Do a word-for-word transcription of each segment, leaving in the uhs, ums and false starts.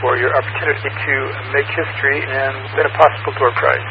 for your opportunity to make history and win a possible door prize.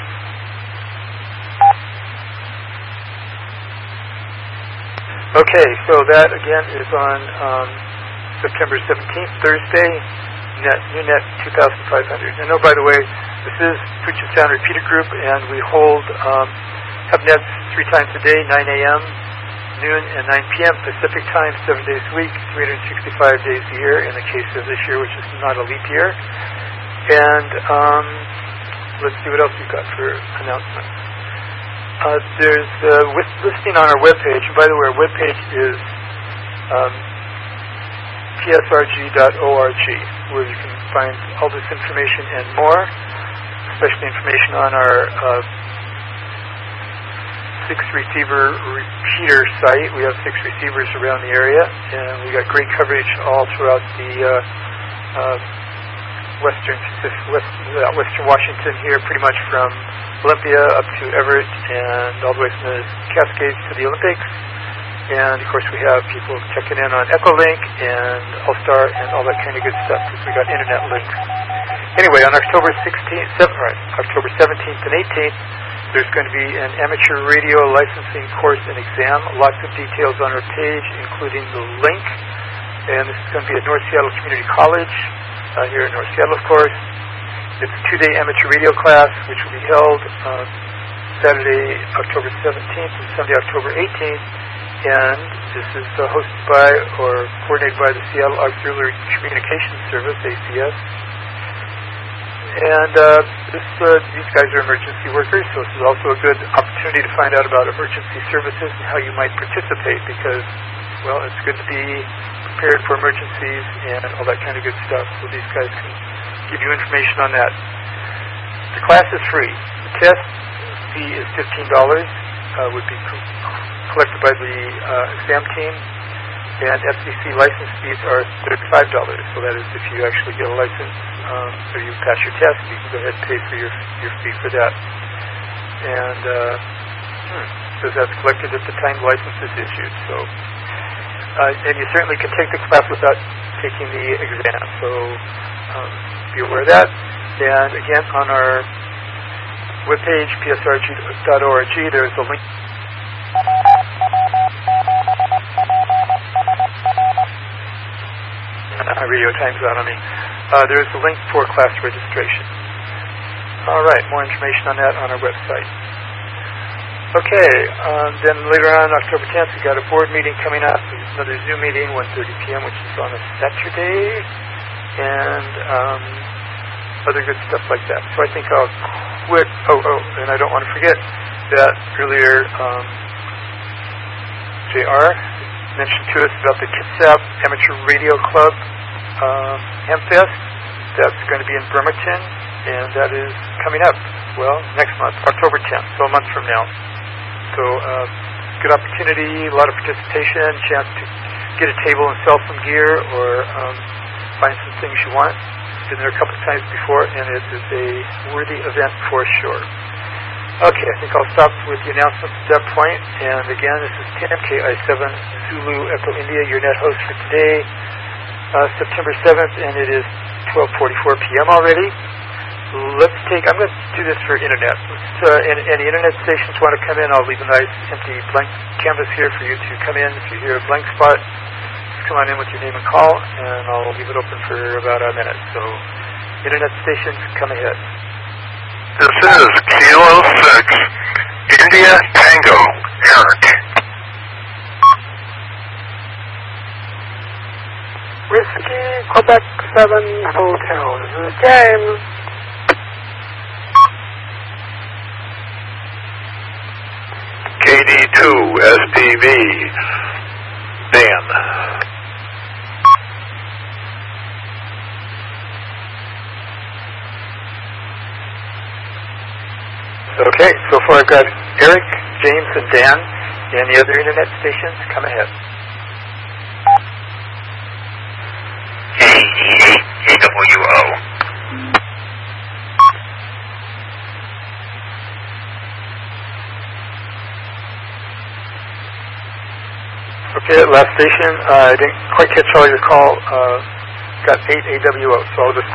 Okay, so that again is on um, September seventeenth, Thursday, net, new net two thousand five hundred. And oh, by the way, this is Puget Sound Repeater Group, and we hold um, hub nets three times a day, nine a.m., noon, and nine p.m. Pacific time, seven days a week, three hundred sixty-five days a year in the case of this year, which is not a leap year. And um, let's see what else we've got for announcements. Uh, there's uh, with listing on our webpage, and by the way, our webpage is um, p s r g dot org, where you can find all this information and more, especially information on our uh, six receiver repeater site. We have six receivers around the area, and we got great coverage all throughout the uh, uh, western west, uh, western Washington here, pretty much from Olympia up to Everett and all the way from the Cascades to the Olympics. And of course we have people checking in on Echolink and All-Star and all that kind of good stuff because we got internet links. Anyway, on October sixteenth, seventh, right, October seventeenth and eighteenth, there's going to be an amateur radio licensing course and exam. Lots of details on our page, including the link. And this is going to be at North Seattle Community College, uh, here in North Seattle, of course. It's a two-day amateur radio class, which will be held uh, Saturday, October seventeenth and Sunday, October eighteenth. And this is uh, hosted by or coordinated by the Seattle Auxiliary Communications Service, A C S. And uh, this, uh, these guys are emergency workers, so this is also a good opportunity to find out about emergency services and how you might participate because, well, it's good to be prepared for emergencies and all that kind of good stuff. So these guys can give you information on that. The class is free. The test fee is fifteen dollars, uh, would be co- collected by the uh, exam team, and F C C license fees are thirty-five dollars. So that is if you actually get a license um, or you pass your test, you can go ahead and pay for your your fee for that. And uh, hmm, so that's collected at the time the license is issued. So, uh, and you certainly can take the class without taking the exam. So um, be aware of that. And again, on our webpage, p s r g dot org, there's a link. My radio time's out on me. Uh, there's a link for class registration. All right, more information on that on our website. Okay, um, then later on, October tenth, we got a board meeting coming up. There's another Zoom meeting, one thirty p.m., which is on a Saturday, and um, other good stuff like that. So I think I'll quit. Oh, oh, and I don't want to forget that earlier um, J R mentioned to us about the Kitsap Amateur Radio Club um, Hamfest. That's going to be in Bremerton, and that is coming up, well, next month, October tenth, so a month from now. So uh, good opportunity, a lot of participation, chance to get a table and sell some gear or um, find some things you want. Been there a couple of times before, and it is a worthy event for sure. Okay, I think I'll stop with the announcements at that point. And again, this is Tim, K I seven Zulu Echo India, your net host for today, uh, September seventh, and it is twelve forty-four p.m. already. Let's take, I'm going to do this for internet. Uh, any, any internet stations want to come in, I'll leave a nice empty blank canvas here for you to come in. If you hear a blank spot, just come on in with your name and call, and I'll leave it open for about a minute. So, internet stations, come ahead. This is Kilo six, India Tango, Eric. Whiskey, Quebec seven Hotel. This is James. K D two, S P V, Dan. Okay, so far I've got Eric, James, and Dan, and the other internet stations. Come ahead. A W O. Okay, last station. Uh, I didn't quite catch all your call. Uh, got eight A W O, so I'll just